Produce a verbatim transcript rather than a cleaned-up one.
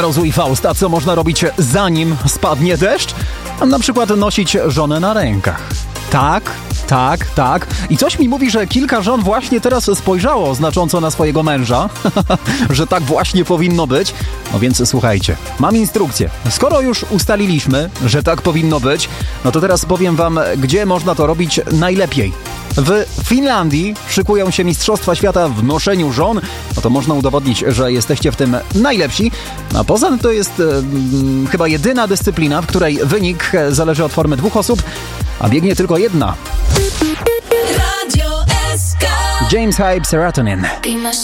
Rozu i Faust, a co można robić zanim spadnie deszcz? Na przykład nosić żonę na rękach. Tak, tak, tak. I coś mi mówi, że kilka żon właśnie teraz spojrzało znacząco na swojego męża, że tak właśnie powinno być. No więc słuchajcie, mam instrukcję. Skoro już ustaliliśmy, że tak powinno być, no to teraz powiem wam, gdzie można to robić najlepiej. W Finlandii szykują się Mistrzostwa Świata w noszeniu żon. No to można udowodnić, że jesteście w tym najlepsi. A poza tym to jest e, chyba jedyna dyscyplina, w której wynik zależy od formy dwóch osób, a biegnie tylko jedna. James Hype, Serotonin.